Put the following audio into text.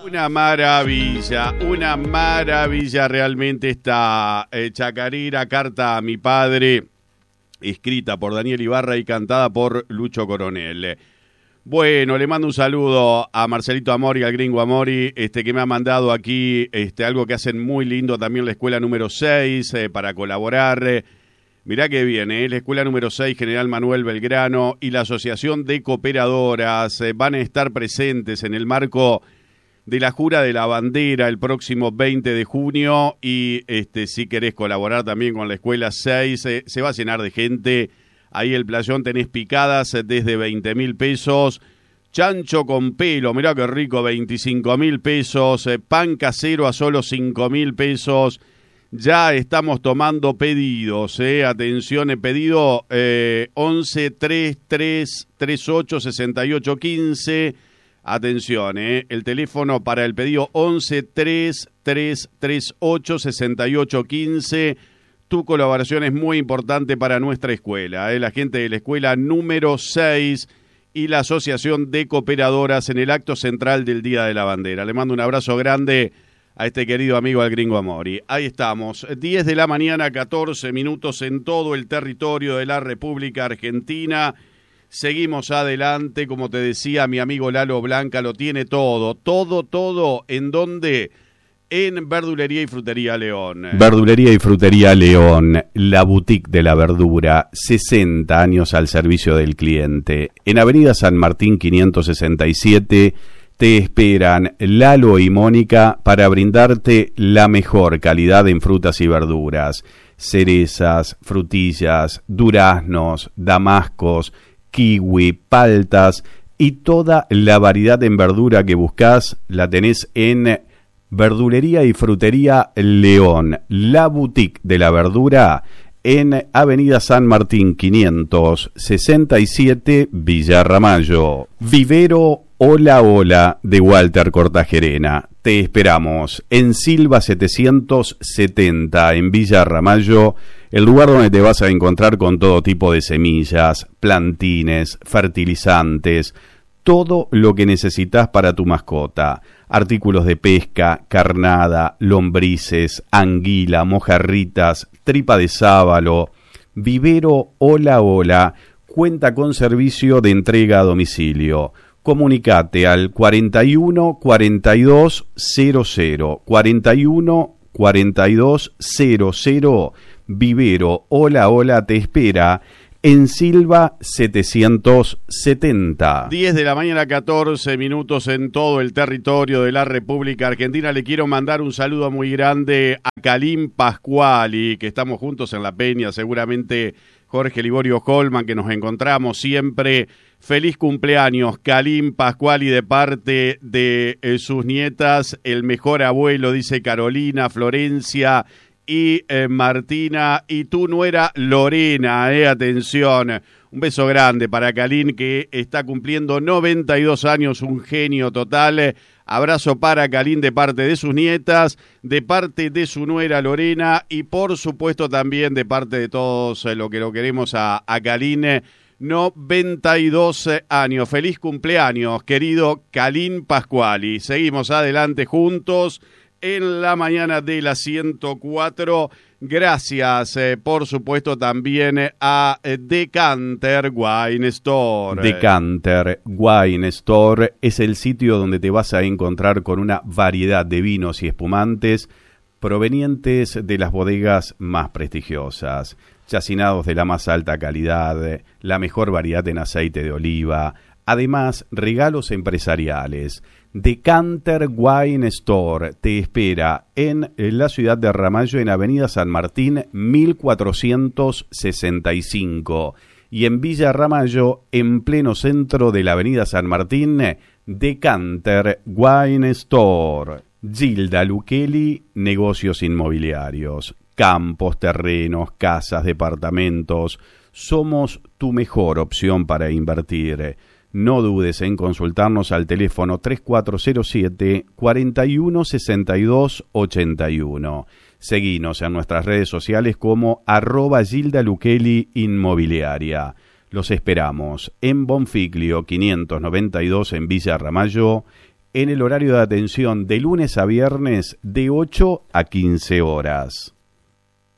Una maravilla realmente esta chacarera, Carta a mi padre, escrita por Daniel Ibarra y cantada por Lucho Coronel. Bueno, le mando un saludo a Marcelito Amori, al gringo Amori, que me ha mandado aquí algo que hacen muy lindo también la escuela número 6 para colaborar. Mirá que bien, la escuela número 6, General Manuel Belgrano y la Asociación de Cooperadoras van a estar presentes en el marco de la Jura de la Bandera el próximo 20 de junio y si querés colaborar también con la escuela 6, se va a llenar de gente. Ahí el playón tenés picadas desde 20.000 pesos, chancho con pelo, mirá qué rico, 25.000 pesos, pan casero a solo 5.000 pesos. Ya estamos tomando pedidos, atención, pedido 11 33 38 68 15. Atención, el teléfono para el pedido 11 33 38 68 15. Tu colaboración es muy importante para nuestra escuela, la gente de la escuela número 6 y la Asociación de Cooperadoras en el acto central del Día de la Bandera. Le mando un abrazo grande a este querido amigo al gringo Amori. Ahí estamos, 10 de la mañana, 14 minutos en todo el territorio de la República Argentina. Seguimos adelante, como te decía, mi amigo Lalo Blanca lo tiene todo, ¿en dónde? En Verdulería y Frutería León. Verdulería y Frutería León, la boutique de la verdura, 60 años al servicio del cliente. En Avenida San Martín 567 te esperan Lalo y Mónica para brindarte la mejor calidad en frutas y verduras. Cerezas, frutillas, duraznos, damascos, kiwi, paltas y toda la variedad en verdura que buscas la tenés en Verdulería y Frutería León, la boutique de la verdura en Avenida San Martín 567, Villa Ramallo. Vivero Hola Hola de Walter Cortajerena. Te esperamos en Silva 770 en Villa Ramallo, el lugar donde te vas a encontrar con todo tipo de semillas, plantines, fertilizantes, todo lo que necesitas para tu mascota. Artículos de pesca, carnada, lombrices, anguila, mojarritas, tripa de sábalo. Vivero Hola Hola cuenta con servicio de entrega a domicilio. Comunicate al 41 42 00 41 42 00. Vivero Hola Hola te espera en Silva 770. 10 de la mañana, 14 minutos en todo el territorio de la República Argentina. Le quiero mandar un saludo muy grande a Kalim Pascuali, que estamos juntos en La Peña, seguramente Jorge Liborio Holman, que nos encontramos siempre. Feliz cumpleaños, Kalim Pascuali, de parte de sus nietas, el mejor abuelo, dice Carolina, Florencia y Martina, y tu nuera Lorena, atención. Un beso grande para Kalim, que está cumpliendo 92 años, un genio total. Abrazo para Kalim de parte de sus nietas, de parte de su nuera Lorena y por supuesto también de parte de todos lo que lo queremos a Kalim. 92 años. Feliz cumpleaños, querido Kalim Pascuali. Seguimos adelante juntos en la mañana de la 104. Gracias, por supuesto, también a Decanter Wine Store. Decanter Wine Store es el sitio donde te vas a encontrar con una variedad de vinos y espumantes provenientes de las bodegas más prestigiosas. Chacinados de la más alta calidad, la mejor variedad en aceite de oliva, además regalos empresariales. Decanter Wine Store te espera en la ciudad de Ramallo, en Avenida San Martín 1465 y en Villa Ramallo, en pleno centro de la Avenida San Martín, Decanter Wine Store. Gilda Luqueli, negocios inmobiliarios, campos, terrenos, casas, departamentos. Somos tu mejor opción para invertir. No dudes en consultarnos al teléfono 3407 41 62 81. Seguinos en nuestras redes sociales como @Gilda Luqueli Inmobiliaria. Los esperamos en Bonfiglio 592 en Villa Ramallo, en el horario de atención de lunes a viernes de 8 a 15 horas.